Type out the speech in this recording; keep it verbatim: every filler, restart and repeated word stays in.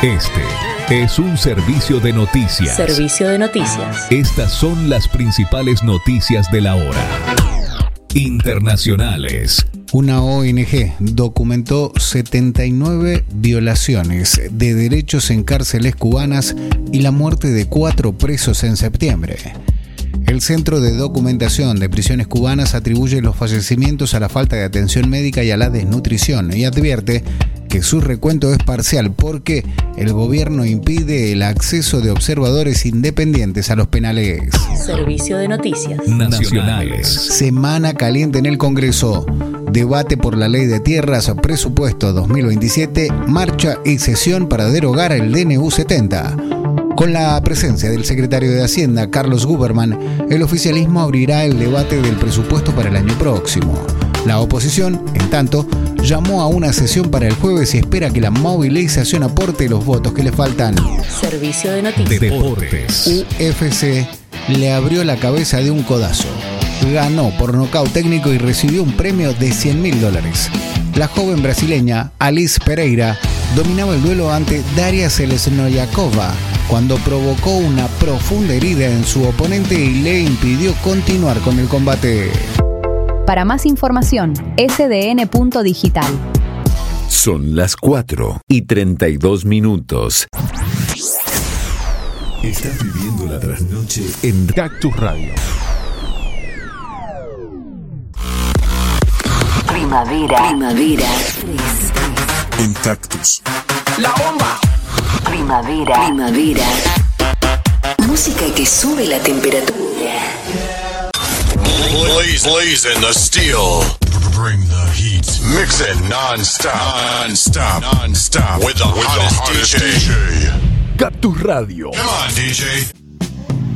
Este es un servicio de noticias. Servicio de noticias. Estas son las principales noticias de la hora. Internacionales. Una O N G documentó setenta y nueve violaciones de derechos en cárceles cubanas y la muerte de cuatro presos en septiembre. El Centro de Documentación de Prisiones Cubanas atribuye los fallecimientos a la falta de atención médica y a la desnutrición y advierte que su recuento es parcial porque el gobierno impide el acceso de observadores independientes a los penales. Servicio de noticias nacionales. Semana caliente en el Congreso. Debate por la ley de tierras, presupuesto dos mil veintisiete, marcha y sesión para derogar el D N U setenta. Con la presencia del secretario de Hacienda, Carlos Guberman, el oficialismo abrirá el debate del presupuesto para el año próximo. La oposición, en tanto, llamó a una sesión para el jueves y espera que la movilización aporte los votos que le faltan. Servicio de noticias. Deportes. U F C le abrió la cabeza de un codazo. Ganó por nocaut técnico y recibió un premio de cien mil dólares. La joven brasileña Alice Pereira dominaba el duelo ante Daria Selesnoyakova cuando provocó una profunda herida en su oponente y le impidió continuar con el combate. Para más información, S D N punto digital. Son las cuatro y treinta y dos minutos. Estás viviendo la trasnoche en Cactus Radio. Primavera. Primavera. En Cactus. La bomba. Primavera. Primavera. Música que sube la temperatura. Blaze, blaze in the steel. Bring the heat. Mix it non-stop. Non-stop. Non-stop. With the, with hottest, the hottest D J. Cactus Radio. Come on, D J.